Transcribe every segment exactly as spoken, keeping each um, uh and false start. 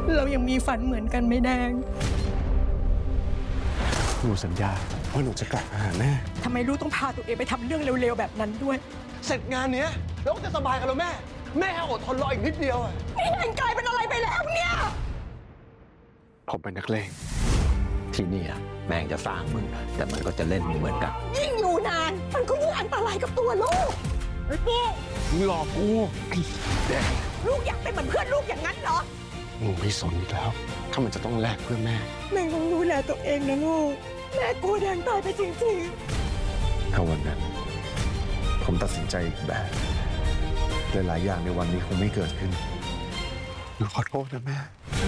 เรายังมีฝันเหมือนกันไหมแดงหนูสัญญาว่าหนูจะกลับมาหาแม่ทำไมลูกต้องพาตัวเองไปทำเรื่องเร็วๆแบบนั้นด้วยเสร็จงานเนี้ยเราก็จะสบายกันแล้วแม่แม่อดทนรออีกนิดเดียวอ่ะนี่แดงกลายเป็นอะไรไปแล้วเนี่ยผมเป็นนักเลงที่นี่แม่งจะสร้างมึงแต่มันก็จะเล่นมึงเหมือนกันยิ่งอยู่นานมันก็ยิ่งอันตรายกับตัวลูกไอ้พี่มึงหลอกกูไอ้แดงลูกอยากเป็นเหมือนเพื่อนลูกอย่างนั้นเหรอหนูไม่สนอีกแล้วถ้ามันจะต้องแลกเพื่อแม่แม่ต้องดูแลตัวเองนะลูกแม่กลัวแดงตายไปจริงๆถ้าวันนั้นผมตัดสินใจอีกแบบหลายๆอย่างในวันนี้คงไม่เกิดขึ้นหนูขอโทษนะแม่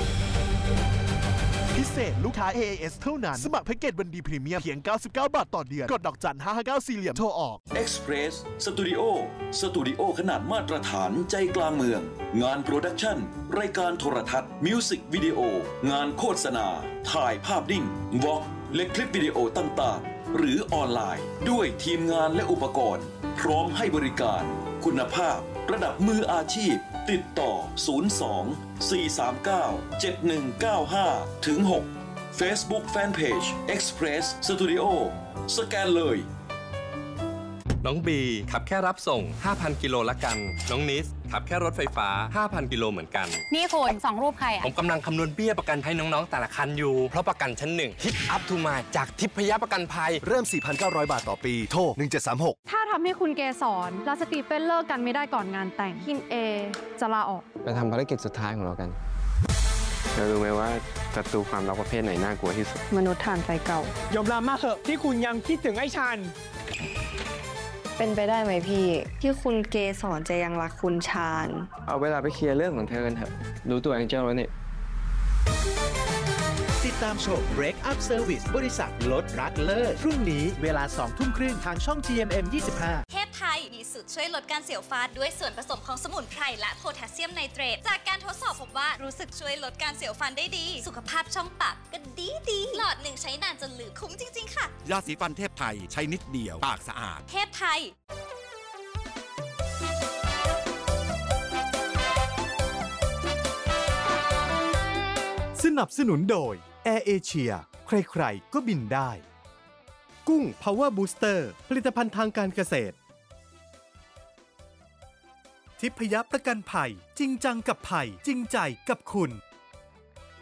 พิเศษลูกค้า เอ เอ เอส เท่านั้นสมัครแพ็กเกจวันดีพรีเมียมเพียงเก้าสิบเก้าบาทต่อเดือนกดดอกจันห้าห้าเก้าสี่เหลี่ยมโทรออก Express Studio สตูดิโอขนาดมาตรฐานใจกลางเมืองงานโปรดักชั่นรายการโทรทัศน์มิวสิกวิดีโองานโฆษณาถ่ายภาพนิ่งวอล์กและคลิปวิดีโอต่างๆหรือออนไลน์ด้วยทีมงานและอุปกรณ์พร้อมให้บริการคุณภาพระดับมืออาชีพติดต่อศูนย์ สอง สี่ สาม เก้า เจ็ด หนึ่ง เก้า ห้า ถึง หก Facebook Fanpage Express Studio สแกนเลยน้องบีขับแค่รับส่ง ห้าพัน กิโลละกันน้องนิสขับแค่รถไฟฟ้า ห้าพัน กิโลเหมือนกันนี่คุณสองรูปใครอ่ะผมกำลังคำนวณเบี้ยประกันให้น้องๆแต่ละคันอยู่เพราะประกันชั้นหนึ่งฮิตอัพทูมาจากทิพยประกันภัยเริ่ม สี่พันเก้าร้อย บาทต่อปีโทรหนึ่งเจ็ดสามหกถ้าทำให้คุณเกสรและสตีเฟนเลิกกันไม่ได้ก่อนงานแต่งคินเอจะลาออกเราทำภารกิจสุดท้ายของเรากันเรารู้ไหมว่าศัตรูความรักประเภทไหนน่ากลัวที่สุดมนุษย์ฐานไฟเก่ายอมรับมากเถอะที่คุณยังคิดถึงไอ้ชันเป็นไปได้ไหมพี่ที่คุณเกสรจะยังรักคุณชาญเอาเวลาไปเคลียร์เรื่องของเธอกันเถอะรู้ตัวแองเจิลแล้วนี่ติดตามชม Break Up Service บริษัทลดรักเลิศพรุ่งนี้เวลาสองทุ่มครึ่งทางช่อง จี เอ็ม เอ็ม ยี่สิบห้าเทพไทยมีสูตรช่วยลดการเสียวฟันด้วยส่วนผสมของสมุนไพรและโพแทสเซียมไนเตรตจากการทดสอบพบว่ารู้สึกช่วยลดการเสียวฟันได้ดีสุขภาพช่องปากก็ดีดีหลอดหนึ่งใช้นานจนเหลือคุ้มจริงๆค่ะยาสีฟันเทพไทยใช้นิดเดียวปากสะอาดเทพไทยสนับสนุนโดย Air Asia ใครๆก็บินได้กุ้ง Power Booster ผลิตภัณฑ์ทางการเกษตรทิพยประกันภัยจริงจังกับภัยจริงใจกับคุณ